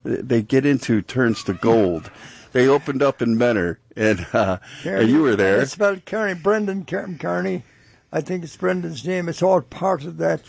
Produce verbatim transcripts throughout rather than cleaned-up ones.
they get into turns to gold. They opened up in Menor, and, uh, Kearney, and you were there. It's spelled Kearney, Brendan Kearney. I think it's Brendan's name. It's all part of that,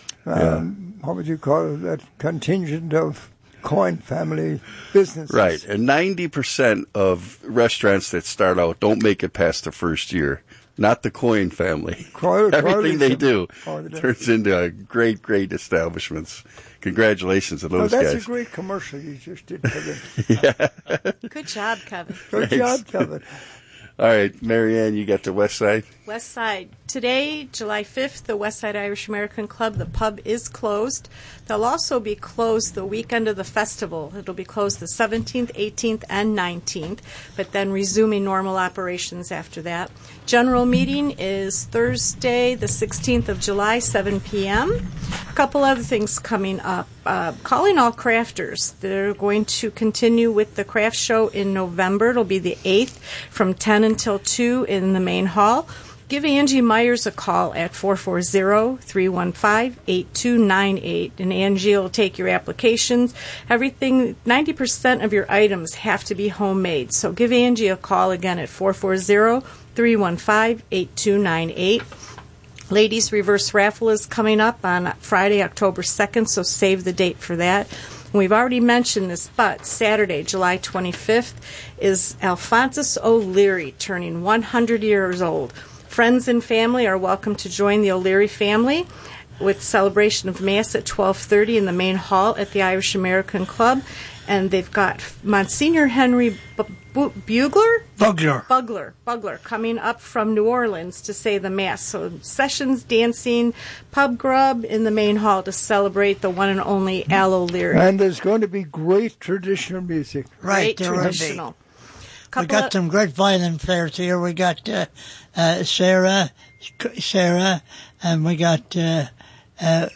um, yeah. what would you call it, that contingent of Coyne family businesses. Right, and ninety percent of restaurants that start out don't make it past the first year. Not the Coyne family. Croyle, Everything they do oh, turns into a great, great establishments. Congratulations to those oh, that's guys. a great commercial you just did for them. Yeah. Good job, Kevin. Good Thanks. job, Kevin. All right, Marianne, you got the West Side? West Side. Today, July fifth, the West Side Irish American Club, the pub is closed. They'll also be closed the weekend of the festival. It'll be closed the seventeenth, eighteenth, and nineteenth, but then resuming normal operations after that. General meeting is Thursday, the sixteenth of July, seven p.m. A couple other things coming up. Uh, calling all crafters. They're going to continue with the craft show in November. It'll be the eighth from ten until two in the main hall. Give Angie Myers a call at four four zero, three one five, eight two nine eight, and Angie will take your applications. Everything, ninety percent of your items have to be homemade. So give Angie a call again at four four zero, three one five, eight two nine eight. Ladies Reverse Raffle is coming up on Friday, October second, so save the date for that. We've already mentioned this, but Saturday, July twenty-fifth, is Alphonsus O'Leary turning one hundred years old. Friends and family are welcome to join the O'Leary family with celebration of Mass at twelve thirty in the main hall at the Irish American Club. And they've got Monsignor Henry B- B- Bugler? Bugler. Bugler. Bugler coming up from New Orleans to say the Mass. So sessions, dancing, pub grub in the main hall to celebrate the one and only Al O'Leary. And there's going to be great traditional music. Right, Great there will traditional. be. We got of, some great violin players here. We got uh, uh, Sarah, Sarah, and we got uh, uh,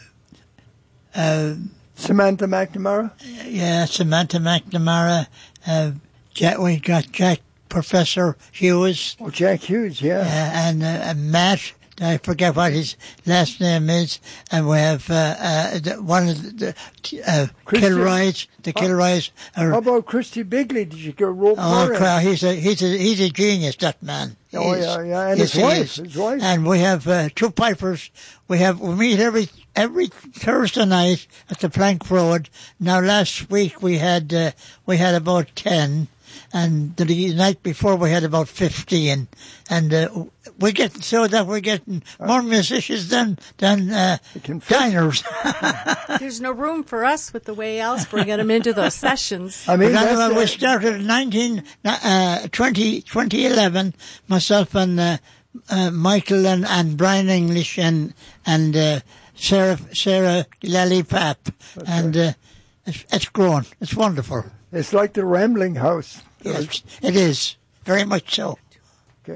uh, Samantha McNamara? Yeah, Samantha McNamara. Uh, Jack, we got Jack Professor Hughes. Oh, Jack Hughes, yeah. Uh, and, uh, and Matt, I forget what his last name is. And we have uh, uh, the, one of the uh, Kilroys, the Kilroys. How about Christy Bigley? Did you go rope Oh, her? crap, he's a, he's a, he's a genius, that man. Oh, He's, yeah, yeah. And yes, his he wife, is. his wife. And we have uh, two pipers. We have, we meet every, every Thursday night at the Plank Road. Now last week we had, uh, we had about ten. And the night before we had about fifteen. And, uh, we're getting so that we're getting more musicians than, than, uh, diners. There's no room for us with the way else bringing them into those sessions. I mean, But that's, anyway, uh, we started in nineteen, uh, twenty, twenty eleven, myself and, uh, uh, Michael and, and Brian English and, and, uh, Sarah, Sarah Lally Pap. And, uh, it's, it's grown. It's wonderful. It's like the Rambling House. Yes, it is. Very much so. Okay.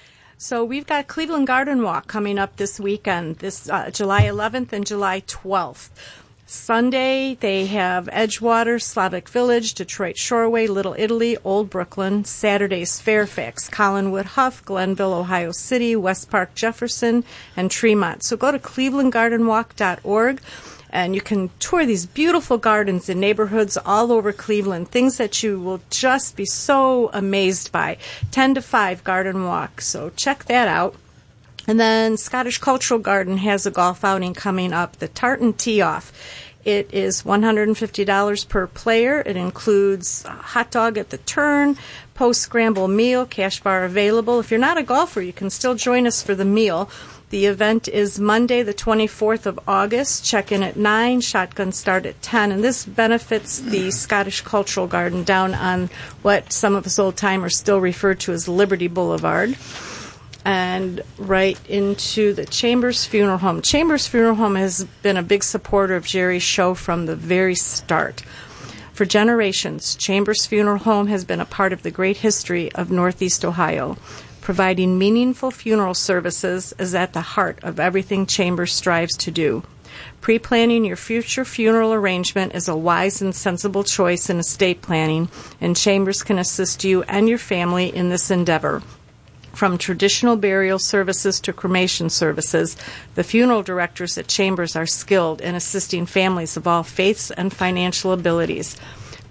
So we've got Cleveland Garden Walk coming up this weekend, this uh, July eleventh and July twelfth. Sunday, they have Edgewater, Slavic Village, Detroit Shoreway, Little Italy, Old Brooklyn. Saturday's Fairfax, Collinwood Huff, Glenville, Ohio City, West Park, Jefferson, and Tremont. So go to cleveland garden walk dot org. And you can tour these beautiful gardens in neighborhoods all over Cleveland, things that you will just be so amazed by. ten to five Garden Walk, so check that out. And then Scottish Cultural Garden has a golf outing coming up, the Tartan Tee-Off. It is one hundred fifty dollars per player. It includes a hot dog at the turn, post-scramble meal, cash bar available. If you're not a golfer, you can still join us for the meal. The event is Monday, the twenty-fourth of August. Check-in at nine, shotgun start at ten. And this benefits the Scottish Cultural Garden down on what some of us old-timers still refer to as Liberty Boulevard. And right into the Chambers Funeral Home. Chambers Funeral Home has been a big supporter of Jerry's show from the very start. For generations, Chambers Funeral Home has been a part of the great history of Northeast Ohio. Providing meaningful funeral services is at the heart of everything Chambers strives to do. Pre-planning your future funeral arrangement is a wise and sensible choice in estate planning, and Chambers can assist you and your family in this endeavor. From traditional burial services to cremation services, the funeral directors at Chambers are skilled in assisting families of all faiths and financial abilities.